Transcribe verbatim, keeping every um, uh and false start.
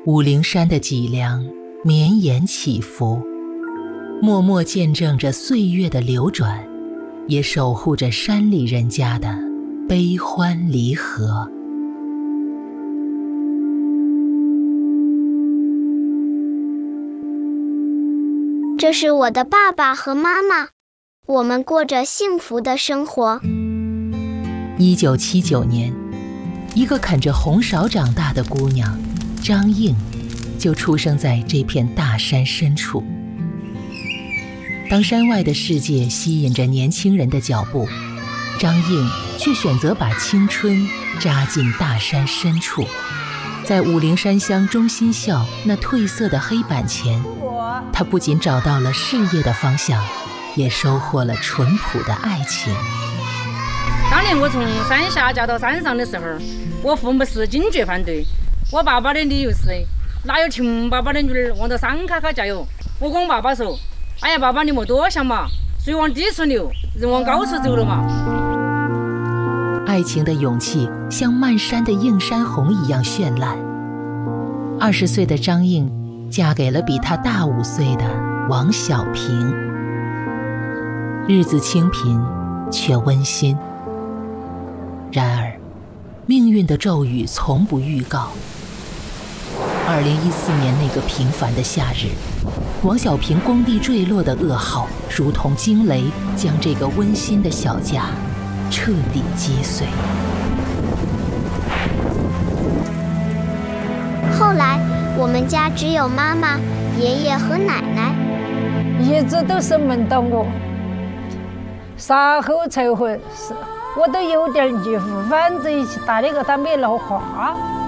武陵山的脊梁绵延起伏，默默见证着岁月的流转，也守护着山里人家的悲欢离合。 这是我的爸爸和妈妈，我们过着幸福的生活。 一九七九年，一个啃着红苕长大的姑娘张映，就出生在这片大山深处。当山外的世界吸引着年轻人的脚步，张映却选择把青春扎进大山深处，在武陵山乡中心校那褪色的黑板前，她不仅找到了事业的方向，也收获了淳朴的爱情。 当年我从山下嫁到山上的时候，我父母是坚决反对。我爸爸的理由是，哪有穷爸爸的女儿往到山卡卡加油？我跟我爸爸说，哎呀，爸爸你莫多想嘛，水往低处流，人往高处走了嘛。 爱情的勇气像漫山的映山红一样绚烂。二十岁的张映嫁给了比她大五岁的王小平，日子清贫却温馨。然而命运的骤雨从不预告。二零一四年那个平凡的夏日，王小平工地坠落的噩耗如同惊雷，将这个温馨的小家彻底击碎。 后来我们家只有妈妈、爷爷和奶奶， 一直都是梦到我，啥后才会是我都有点疑惑，反正一起打那个他没老话。